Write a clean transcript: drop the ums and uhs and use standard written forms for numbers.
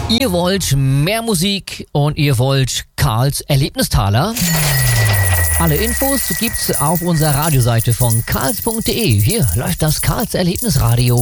Ihr wollt mehr Musik und ihr wollt Karls Erlebnistaler? Alle Infos gibt's auf unserer Radioseite von karls.de. Hier läuft das Karls Erlebnisradio.